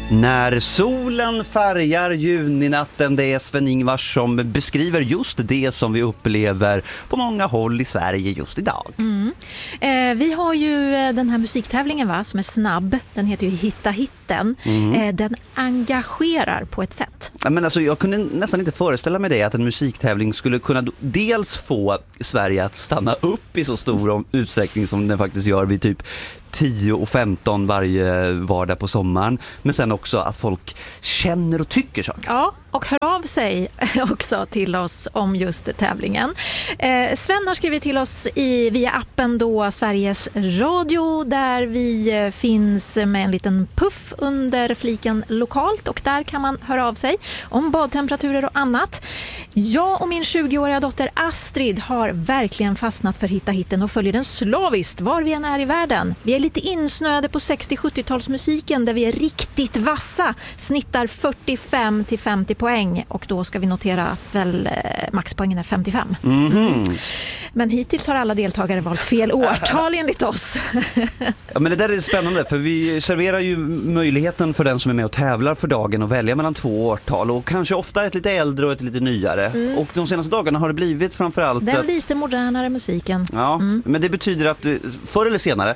När solen färgar juninatten, det är Sven-Ingvars som beskriver just det som vi upplever på många håll i Sverige just idag. Vi har ju den här musiktävlingen som är snabb. Den heter ju Hitta hitten. Den engagerar på ett sätt. Men alltså, jag kunde nästan inte föreställa mig det, att en musiktävling skulle kunna dels få Sverige att stanna upp i så stor utsträckning som den faktiskt gör vid typ 10 och 15 varje vardag på sommaren. Men sen också att folk känner och tycker saker. Ja, och hör av sig också till oss om just tävlingen. Sven har skrivit till oss via appen då Sveriges Radio, där vi finns med en liten puff under fliken lokalt, och där kan man höra av sig om badtemperaturer och annat. Jag och min 20-åriga dotter Astrid har verkligen fastnat för Hitta hitten och följer den slaviskt var vi än är i världen. Vi är lite insnöade på 60-70-talsmusiken där vi är riktigt vassa, snittar 45-50 poäng, och då ska vi notera att maxpoängen är 55. Men hittills har alla deltagare valt fel årtal enligt oss. Ja, men det där är spännande, för vi serverar ju möjligheten för den som är med och tävlar för dagen att välja mellan 2 årtal, och kanske ofta ett lite äldre och ett lite nyare. Och de senaste dagarna har det blivit framförallt den lite modernare musiken. Ja, men det betyder att förr eller senare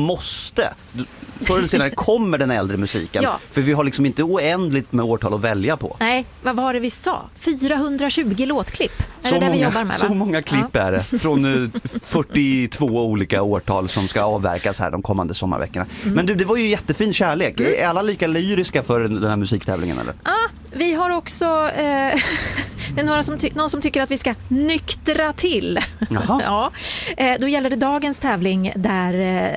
kommer den äldre musiken. Ja. För vi har liksom inte oändligt med årtal att välja på. Nej, vad var det vi sa? 420 låtklipp. Är det vi jobbar med, va? Så många klipp är det. Från 42 olika årtal som ska avverkas här de kommande sommarveckorna. Men det var ju jättefin kärlek. Är alla lika lyriska för den här musiktävlingen, eller? Ja, vi har också... det är någon som tycker att vi ska nyktra till. Ja. Då gäller det dagens tävling där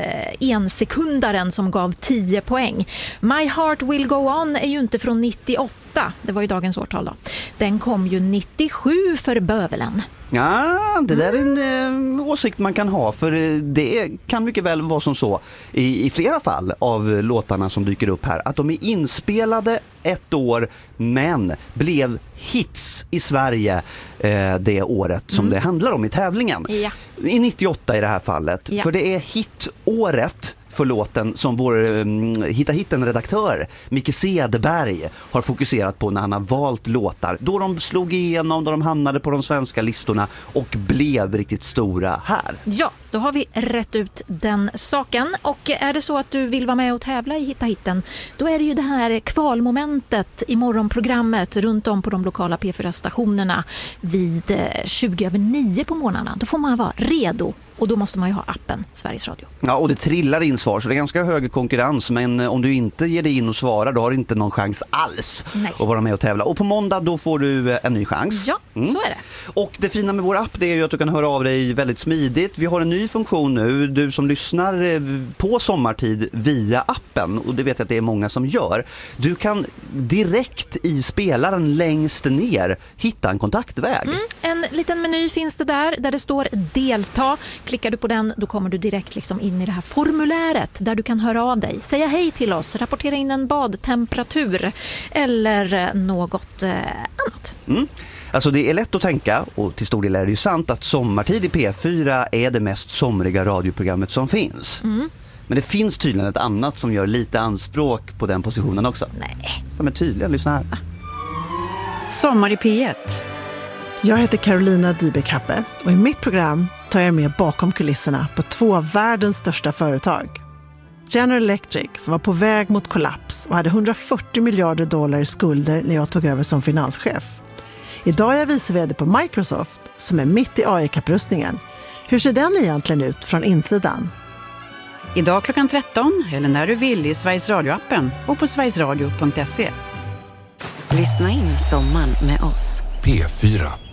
ensekundaren som gav 10 poäng. My Heart Will Go On är ju inte från 98. Det var ju dagens årtal då. Den kom ju 97 för bövelen. Ja, det där är en åsikt man kan ha, för det kan mycket väl vara som så i flera fall av låtarna som dyker upp här, att de är inspelade ett år men blev hits i Sverige det året som det handlar om i tävlingen. Ja. I 98 i det här fallet, för det är hitåret för låten som vår Hitta hitten-redaktör Micke Cederberg har fokuserat på när han har valt låtar. Då de slog igenom, då de hamnade på de svenska listorna och blev riktigt stora här. Ja, då har vi rätt ut den saken. Och är det så att du vill vara med och tävla i Hitta hitten, då är det ju det här kvalmomentet i morgonprogrammet runt om på de lokala P4-stationerna vid 20:09 på morgnarna. Då får man vara redo. Och då måste man ju ha appen Sveriges Radio. Ja, och det trillar in svar, så det är ganska hög konkurrens. Men om du inte ger dig in och svarar, då har du inte någon chans alls att vara med och tävla. Och på måndag då får du en ny chans. Ja, så är det. Och det fina med vår app, det är ju att du kan höra av dig väldigt smidigt. Vi har en ny funktion nu, du som lyssnar på sommartid via appen. Och det vet jag att det är många som gör. Du kan direkt i spelaren längst ner hitta en kontaktväg. En liten meny finns det där det står delta. Klickar du på den, då kommer du direkt liksom in i det här formuläret där du kan höra av dig, säga hej till oss, rapportera in en badtemperatur eller något annat. Alltså det är lätt att tänka, och till stor del är det ju sant, att Sommartid i P4 är det mest somriga radioprogrammet som finns. Men det finns tydligen ett annat som gör lite anspråk på den positionen också. Nej. Ja, men tydligen, lyssna här. Sommar i P1. Jag heter Carolina Dybeck-Happe och i mitt program tar jag med bakom kulisserna på 2 av världens största företag. General Electric, som var på väg mot kollaps och hade $140 miljarder i skulder när jag tog över som finanschef. Idag är jag vice vd på Microsoft, som är mitt i AI-kapprustningen. Hur ser den egentligen ut från insidan? Idag klockan 13 eller när du vill i Sveriges Radio-appen och på sverigesradio.se. Lyssna in sommaren med oss. P4.